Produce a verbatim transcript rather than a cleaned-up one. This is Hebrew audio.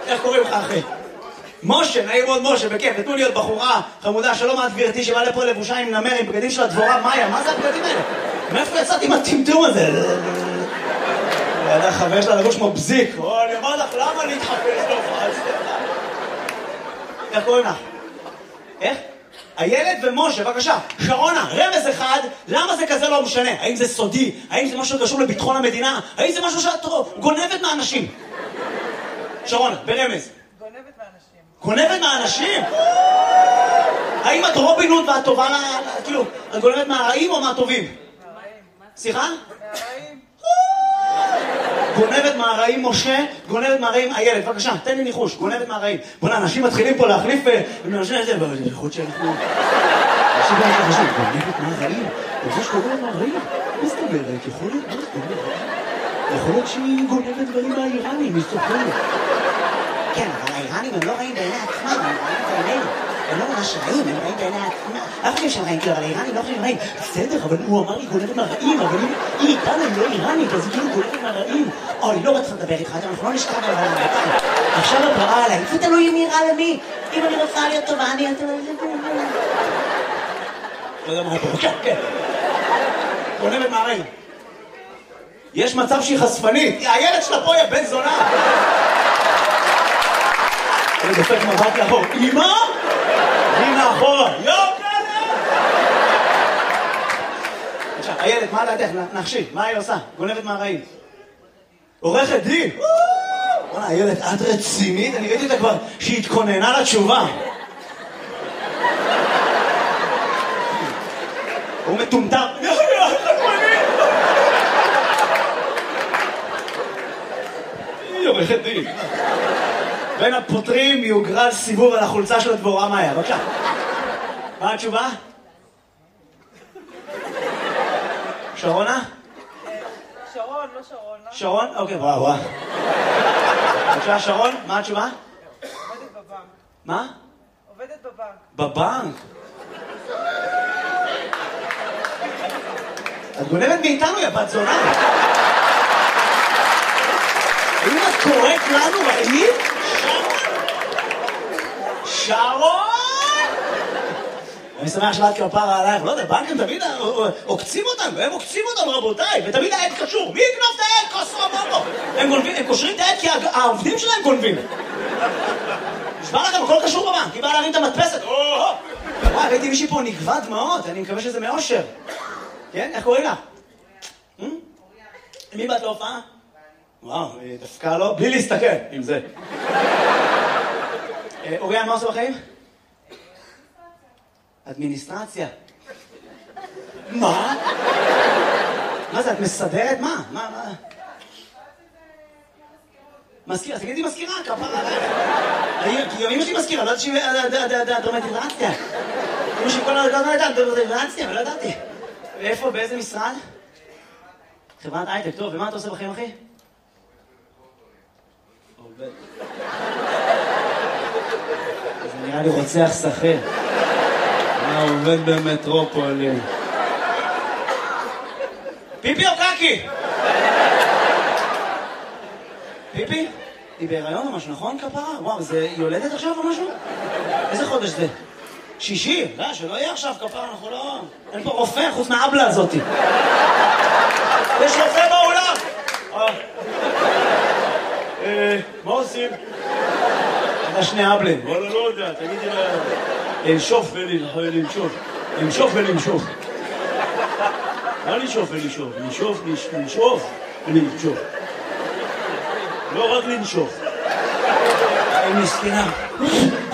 איך קוראים לך אחי? משה, נעים מאוד משה, בכיף, תנו לי עוד בחורה חמודה, שלום את גברתי שבא לפה לבושה עם נמר, עם בגדים של הדבורה, מאיה, מה זה הבגדים האלה? מאיפה יצאתי עם הטמטום הזה? ידע חבר שלה לבוש כמו בזיק, או אני אומר לך, למה להתחפש לו? איך קוראים לך? איך? הילד ומשה, בבקשה, שרונה, רמז אחד, למה זה כזה לא משנה? האם זה סודי? האם זה משהו שקשור לביטחון המדינה? האם זה משהו שאת גונבת מהאנשים? שרונה, ברמז. גונבת מהאנשים. גונבת מהאנשים? האם את רובין הוד ואת טובה, כאילו, את גונבת מהרעים או מהטובים? מהרעים. סליחה? מהרעים. גונבת מהרעים משה, גונבת מהרעים הילד, בבקשה, תן לי ניחוש, גונבת מהרעים. בוא'נה, אנשים מתחילים פה להחליף, ומאנשים את זה, יכול להיות שאנחנו... אנשים לא חשוב, גונבת מהרעים? אתה חושב שגונבת מהרעים? מה זאת אומרת? יכול להיות, מה זאת אומרת? יכול להיות שהיא גונבת דברים מהאיראנים, היא סוחרת. כן, אבל האיראנים הם לא רעים בעיני עצמם, הם רעים בעינינו. הם לא ממש רעים, הם רעים בעיני עצמם. לא חושבים שהם רעים, אבל האיראנים לא חושבים רעים. בסדר, אבל הוא אמר לי גונבת מהרעים, אבל אם היא איתנו, היא לא איראנית, אז היא כאילו גונבת מהרעים. אוי, לא רוצה לדבר איתך, אנחנו לא נשכב על הרעים. עכשיו את רעה עליי, איפה תלוי מי רע למי? אם אני רוצה להיות טובה, אני... לא יודע מה פה, כן, כן. גונבת מהרעים. יש מצב שהיא חשפנית, הילד שלה פה, יא בן זונה. אני דופק מבט לאחור, אמא? הנה אחורה, יו כלה! עכשיו, הילד, מה לדעתך? נחשי, מה היא עושה? גונבת מהרעים. עורכת דין! וואלה, הילד, את רצינית? אני ראיתי אותה כבר שהיא התכוננה לתשובה. הוא מטומטם. היא עורכת דין. בין הפותרים יוגרל סיבוב על החולצה של הדבורה מאיה. בבקשה. מה התשובה? שרונה? שרון, לא שרון. שרון? אוקיי, וואו, וואו. בבקשה, שרון, מה התשובה? עובדת בבנק. מה? עובדת בבנק. בבנק? את גונבת מאיתנו, יא בת זונה. האם את קוראת לנו רעים? שרון! אני שמח שלאת כפרה עלייך, לא יודע, בנקים תמיד עוקצים אותנו, הם עוקצים אותנו רבותיי, ותמיד העד קשור, מי יקנוב את העד? כוסו אמרו! הם קושרים את העד כי העובדים שלהם גונבים. נשמע לכם, הכל קשור בבנק, היא באה להרים את המדפסת, וואי, ראיתי מישהי פה נגבה דמעות, אני מקווה שזה מאושר. כן? איך קוראים לך? מי באת להופעה? וואו, דווקא לא, בלי להסתכל, עם זה. אוריאן, מה עושה בחיים? אדמיניסטרציה. מה? מה זה, את מסדרת? מה? מה, מה? מזכירה, תגידי מזכירה, כפרה עלייך. כי אמא שלי מזכירה, לא יודעת שהיא דרמטיזציה. אמא שלי כל הדקות לא יודעת, דרמטיזציה, ולא ידעתי. ואיפה, באיזה משרד? חברת הייטק, טוב, ומה אתה עושה בחיים, אחי? עובד. זה נראה לי רוצח שכיר. מה עובד במטרופולין? פיפי או קקי? פיפי? היא בהיריון או משהו, נכון כפרה? וואו, זה יולדת עכשיו או משהו? איזה חודש זה? שישי? לא, שלא יהיה עכשיו כפרה, אנחנו לא... אין פה רופא חוץ מהאבלה הזאת. יש רופא באולם! מה עושים? אתה שני אבלים. וואלה, לא יודע, תגידי לה... לנשוף ולנשוף. לנשוף ולנשוף. לא לנשוף ולנשוף. לנשוף, לנשוף ולנשוף. לא רק לנשוף. היא מסכנה.